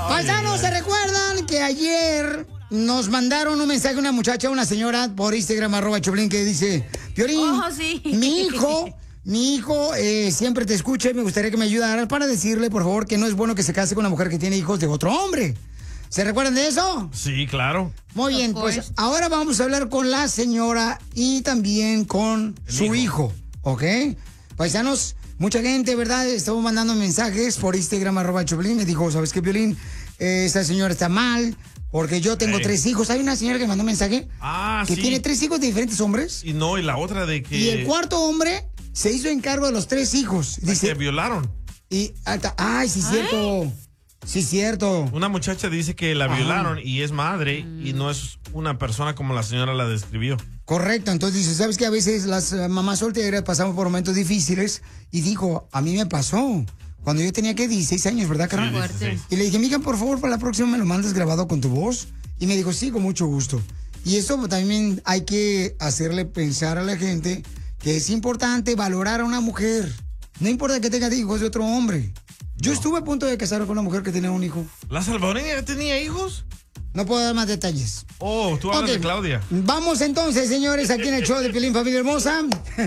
Paisanos, ¿se recuerdan que ayer nos mandaron un mensaje una muchacha, una señora, por Instagram, @Choplin, que dice, Piolín, sí. mi hijo siempre te escucha y me gustaría que me ayudaras para decirle, por favor, que no es bueno que se case con una mujer que tiene hijos de otro hombre. ¿Se recuerdan de eso? Sí, claro. Muy bien, pues ahora vamos a hablar con la señora y también con su hijo, ¿ok? Paisanos, mucha gente, ¿verdad? Estamos mandando mensajes por Instagram, @Choplin. Me dijo, ¿sabes qué, Piolín? Esta señora está mal porque yo tengo 3 hijos. Hay una señora que mandó un mensaje que tiene 3 hijos de diferentes hombres. Y no, y la otra de que... Y el cuarto hombre se hizo encargo de los 3 hijos. Dice, que violaron. Y, ay, sí, cierto. Sí, cierto. Una muchacha dice que la violaron y es madre y no es una persona como la señora la describió. Correcto, entonces dice, ¿sabes que a veces las mamás solteras pasamos por momentos difíciles? Y dijo, a mí me pasó cuando yo tenía, 16 años, ¿verdad, carnal? Sí, y le dije, mija, por favor, para la próxima me lo mandas grabado con tu voz. Y me dijo, sí, con mucho gusto. Y eso también hay que hacerle pensar a la gente que es importante valorar a una mujer. No importa que tenga hijos de otro hombre. Yo estuve a punto de casarme con una mujer que tenía un hijo. ¿La salvadoreña tenía hijos? No puedo dar más detalles. Oh, tú hablas de Claudia. Vamos entonces, señores, aquí en el show de Piolín, familia hermosa.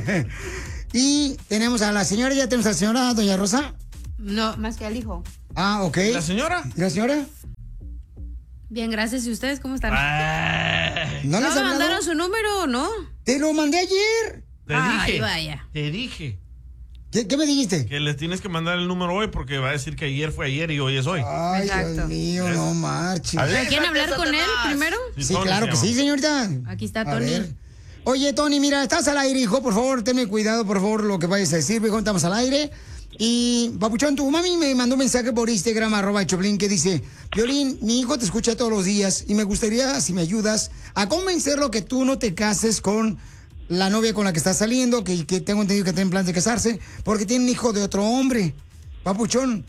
Y tenemos a la señora, ya tenemos a la señora, doña Rosa. No, más que al hijo. Ah, ok. ¿La señora? ¿Y la señora? Bien, gracias. ¿Y ustedes cómo están? ¿No les me mandaron su número o no? Te lo mandé ayer. Te dije. Vaya. Te dije. ¿Qué me dijiste? Que les tienes que mandar el número hoy porque va a decir que ayer fue ayer y hoy es hoy. Ay, exacto. Dios mío, no marches. ¿Quieren hablar con él primero? Sí, claro que sí, señorita. Aquí está A Tony. ver. Oye, Tony, mira, estás al aire, hijo. Por favor, tenme cuidado, por favor, lo que vayas a decir. Viejo, estamos al aire. Y, papuchón, tu mami me mandó un mensaje por Instagram, @Choplin, que dice, Piolín, mi hijo te escucha todos los días y me gustaría, si me ayudas, a convencerlo que tú no te cases con la novia con la que estás saliendo, que tengo entendido que tienen plan de casarse, porque tiene un hijo de otro hombre. Papuchón,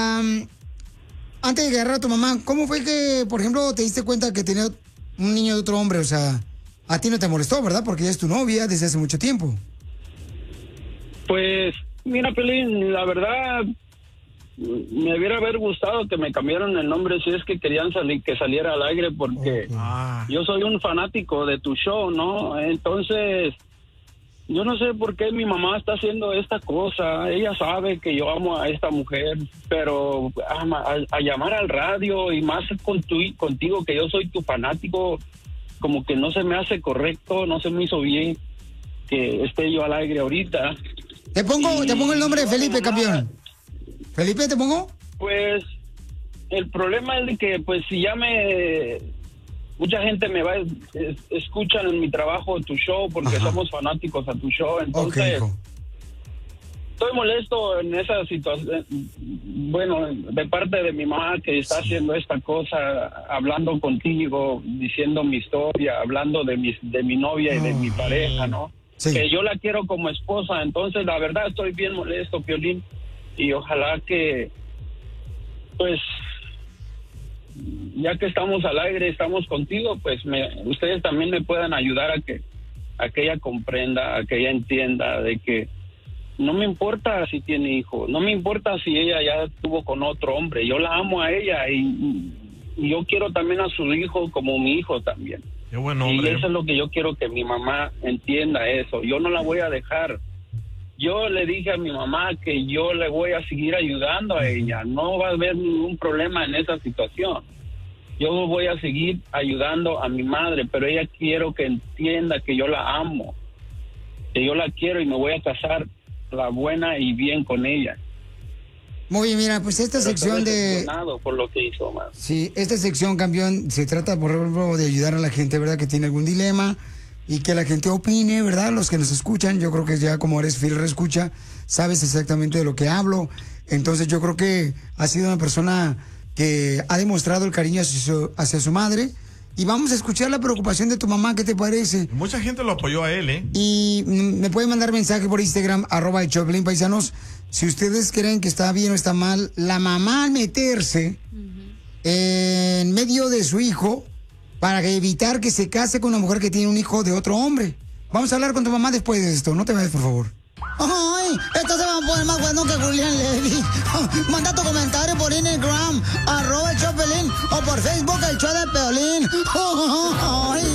antes de agarrar a tu mamá, ¿cómo fue que, por ejemplo, te diste cuenta que tenía un niño de otro hombre? O sea, a ti no te molestó, ¿verdad? Porque ella es tu novia desde hace mucho tiempo. Pues, mira, Pelín, la verdad, me hubiera haber gustado que me cambiaran el nombre si es que querían que saliera al aire, porque yo soy un fanático de tu show, ¿no? Entonces, yo no sé por qué mi mamá está haciendo esta cosa. Ella sabe que yo amo a esta mujer, pero a llamar al radio y más contigo, que yo soy tu fanático, como que no se me hace correcto, no se me hizo bien que esté yo al aire ahorita. Te pongo el nombre de Felipe, campeón. ¿Felipe te pongo? Pues el problema es de que pues si mucha gente me va escuchan en mi trabajo tu show porque somos fanáticos a tu show, entonces estoy molesto en esa situación, bueno, de parte de mi mamá que está haciendo esta cosa, hablando contigo, diciendo mi historia, hablando de mi novia y de mi pareja, ¿no? Sí. Que yo la quiero como esposa, entonces la verdad estoy bien molesto, Piolín, y ojalá que, pues, ya que estamos al aire, estamos contigo, pues ustedes también me puedan ayudar a que ella comprenda, a que ella entienda de que no me importa si tiene hijos, no me importa si ella ya estuvo con otro hombre, yo la amo a ella y yo quiero también a su hijo como mi hijo también. Qué buen hombre. Y eso es lo que yo quiero que mi mamá entienda eso. Yo no la voy a dejar. Yo le dije a mi mamá que yo le voy a seguir ayudando a ella. No va a haber ningún problema en esa situación. Yo voy a seguir ayudando a mi madre, pero ella quiero que entienda que yo la amo, que yo la quiero y me voy a casar la buena y bien con ella. Muy bien, mira, pues esta sección de... por lo que hizo, más. Sí, esta sección, campeón, se trata, por ejemplo, de ayudar a la gente, ¿verdad?, que tiene algún dilema y que la gente opine, ¿verdad? Los que nos escuchan, yo creo que ya como eres fiel reescucha, sabes exactamente de lo que hablo. Entonces yo creo que ha sido una persona que ha demostrado el cariño hacia su madre. Y vamos a escuchar la preocupación de tu mamá, ¿qué te parece? Mucha gente lo apoyó a él, ¿eh? Y me pueden mandar mensaje por Instagram, @Choplin, paisanos. Si ustedes creen que está bien o está mal, la mamá al meterse en medio de su hijo para evitar que se case con una mujer que tiene un hijo de otro hombre. Vamos a hablar con tu mamá después de esto, no te vayas, por favor. Ay, esto se va a poner más bueno que Julián Levy. Manda tu comentario por Instagram, @Choplin. Pelín, o por Facebook, el show de Piolín. ¡Ay!